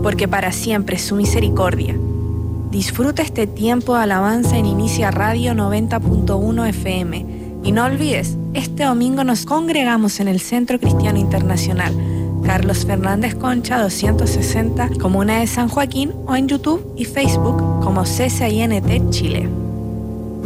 porque para siempre es su misericordia. Disfruta este tiempo de alabanza en Inicia Radio 90.1 FM. Y no olvides, este domingo nos congregamos en el Centro Cristiano Internacional, Carlos Fernández Concha 260, Comuna de San Joaquín, o en YouTube y Facebook como CCINT Chile.